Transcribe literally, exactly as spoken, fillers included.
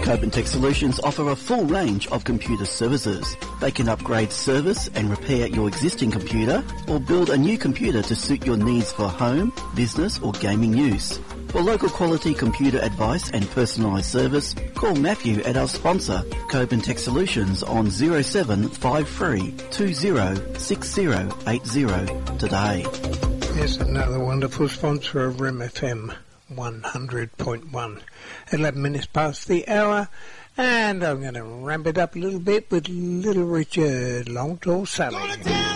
Copen Tech Solutions offer a full range of computer services. They can upgrade, service and repair your existing computer or build a new computer to suit your needs for home, business or gaming use. For local quality computer advice and personalised service, call Matthew at our sponsor, Copen Tech Solutions on zero seven five three two zero six zero eight zero today. Yes, another wonderful sponsor of R M F M one hundred point one. eleven minutes past the hour, and I'm going to ramp it up a little bit with Little Richard, Long Tall Sally.